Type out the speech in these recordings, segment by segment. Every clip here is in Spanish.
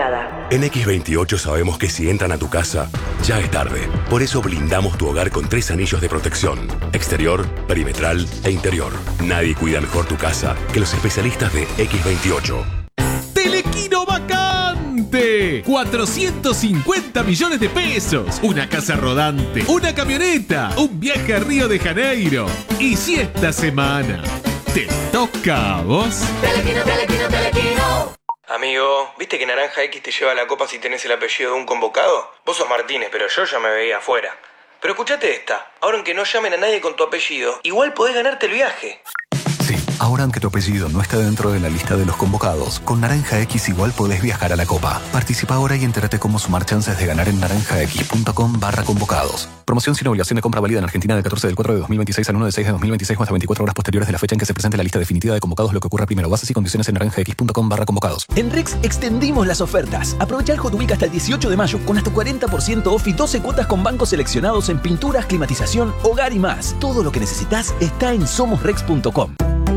limitada. En X28 sabemos que si entran a tu casa, ya es tarde. Por eso blindamos tu hogar con 3 anillos de protección: exterior, perimetral e interior. Nadie cuida mejor tu casa que los especialistas de X28. ¡Telequino vacante! 450 millones de pesos, una casa rodante, una camioneta, un viaje a Río de Janeiro. Y si esta semana te toca a vos... Telequino, telequino, telequino. Amigo, ¿viste que Naranja X te lleva la copa si tenés el apellido de un convocado? Vos sos Martínez, pero yo ya me veía afuera. Pero escuchate esta, ahora aunque no llamen a nadie con tu apellido, igual podés ganarte el viaje. Sí, ahora aunque tu apellido no está dentro de la lista de los convocados, con Naranja X igual podés viajar a la Copa. Participa ahora y entérate cómo sumar chances de ganar en naranjax.com/convocados. Promoción sin obligación de compra válida en Argentina del 14 del 4 de 2026 al 1 de 6 de 2026 o hasta 24 horas posteriores de la fecha en que se presente la lista definitiva de convocados, lo que ocurra primero. Bases y condiciones en naranjax.com/convocados. En Rex extendimos las ofertas. Aprovecha el Hot Week hasta el 18 de mayo con hasta 40% off y 12 cuotas con bancos seleccionados en pinturas, climatización, hogar y más. Todo lo que necesitas está en somosrex.com.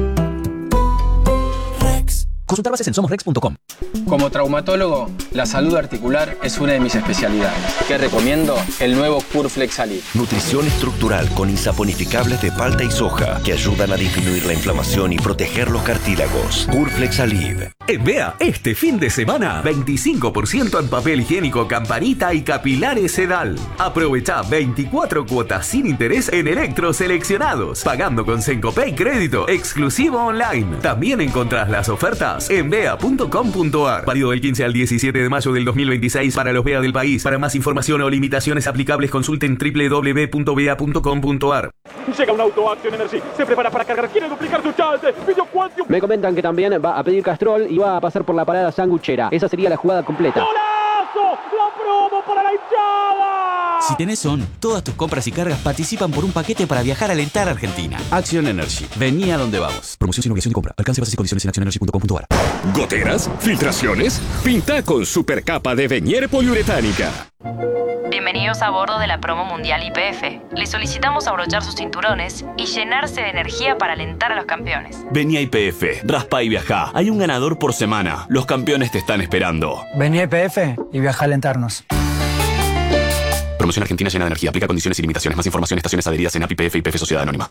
Consultar bases en somosrex.com. Como traumatólogo, la salud articular es una de mis especialidades. ¿Qué recomiendo? El nuevo Curflex Alib. Nutrición estructural con insaponificables de palta y soja que ayudan a disminuir la inflamación y proteger los cartílagos. Curflex Alib. En Bea, este fin de semana, 25% en papel higiénico Campanita y capilares Sedal. Aprovecha 24 cuotas sin interés en electros seleccionados, pagando con Sencopay crédito exclusivo online. También encontrás las ofertas en bea.com.ar. Válido del 15 al 17 de mayo del 2026 para los Bea del país. Para más información o limitaciones aplicables, consulten www.bea.com.ar. Llega un auto Action Energy, se prepara para cargar, quiere duplicar su chance. Me comentan que también va a pedir Castrol y va a pasar por la parada sanguchera. Esa sería la jugada completa. ¡Golazo! ¡La promo para la hinchada! Si tenés ON, todas tus compras y cargas participan por un paquete para viajar a alentar a Argentina. Action Energy. Vení a donde vamos. Promoción sin obligación de compra. Alcance, bases y condiciones en actionenergy.com.ar. ¿Goteras? ¿Filtraciones? Pinta con supercapa de Venier poliuretánica. Bienvenidos a bordo de la promo mundial YPF. Les solicitamos abrochar sus cinturones y llenarse de energía para alentar a los campeones. Vení a YPF, raspa y viajá. Hay un ganador por semana. Los campeones te están esperando. Vení a YPF y viaja a alentarnos. Promoción argentina llena de energía. Aplica condiciones y limitaciones. Más información, estaciones adheridas en APIPF y YPF Sociedad Anónima.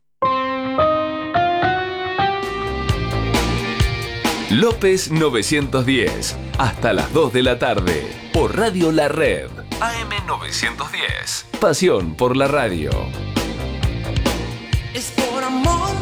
López 910. Hasta las 2 de la tarde. Por Radio La Red. AM 910. Pasión por la radio. Es por amor.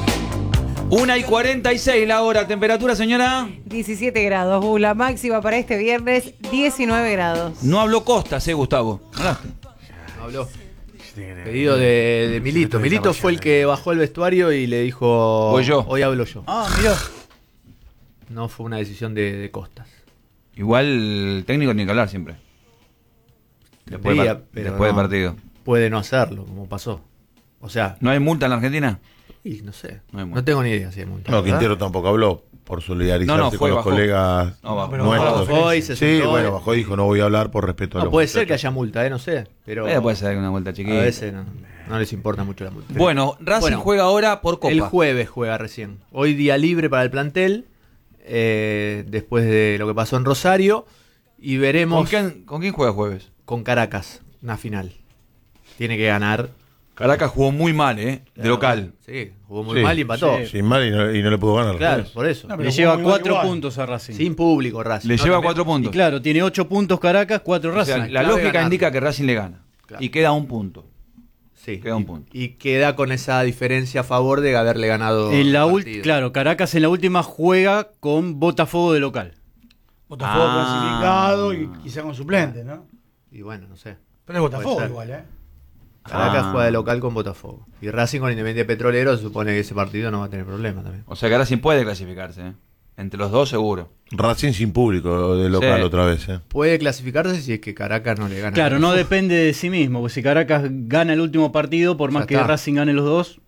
1:46 la hora. ¿Temperatura, señora? 17 grados. La máxima para este viernes, 19 grados. No habló Costas, Gustavo. ¿Hablaste? Habló. Pedido de Milito. Milito fue el que bajó el vestuario y le dijo: Voy yo. Hoy hablo yo. Ah, mirá. No fue una decisión de Costas. Igual el técnico tiene que hablar siempre. Después del partido. Puede no hacerlo, como pasó. O sea, ¿no hay multa en la Argentina? Sí, no sé. No tengo ni idea si hay multa. No, Quintero tampoco habló por solidarizarse con los colegas nuestros. Bajó y se sentó, bajó y dijo: no voy a hablar por respeto a los puede ser que haya multa, no sé. Pero puede ser una multa chiquita. A veces no les importa mucho la multa. Bueno, Racing juega ahora por Copa. El jueves juega recién. Hoy día libre para el plantel. Después de lo que pasó en Rosario. Y veremos. ¿Con quién juega jueves? Con Caracas, una final. Tiene que ganar. Caracas jugó muy mal, de local. Sí, jugó muy mal y empató. Sí, sin mal y no le pudo ganar. Claro, por eso. Le lleva 4 puntos a Racing. Sin público, Racing. Le lleva 4 puntos. Y claro, tiene 8 puntos Caracas, 4 Racing. O sea, la lógica indica que Racing le gana. Claro. Y queda un punto. Sí. Queda un punto. Y queda con esa diferencia a favor de haberle ganado. Claro, Caracas en la última juega con Botafogo de local. Botafogo clasificado y quizá con suplente, ¿no? Y bueno, no sé. Pero es Botafogo igual, Caracas juega de local con Botafogo. Y Racing con Independiente Petrolero se supone que ese partido no va a tener problema también. O sea que Racing puede clasificarse, Entre los dos seguro. Racing sin público de local otra vez, Puede clasificarse si es que Caracas no le gana. Claro, no depende de sí mismo. Porque si Caracas gana el último partido, por más que Racing gane los dos.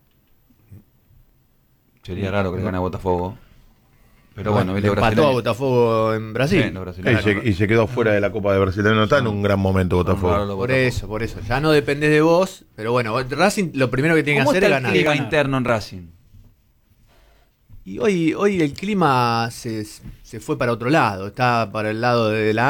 Sería raro que le gane a Botafogo. Pero bueno, empató a Botafogo en Brasil. Y se quedó fuera de la Copa de Brasil. No está en un gran momento Botafogo. Por eso. Ya no depende de vos. Pero bueno, Racing lo primero que tiene que hacer es ganar. ¿Cómo está el clima interno en Racing? Y hoy el clima se fue para otro lado. Está para el lado de la